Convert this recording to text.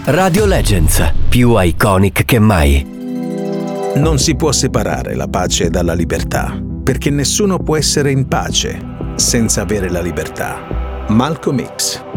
Radio Legends, più iconic che mai. Non si può separare la pace dalla libertà, perché nessuno può essere in pace senza avere la libertà. Malcolm X.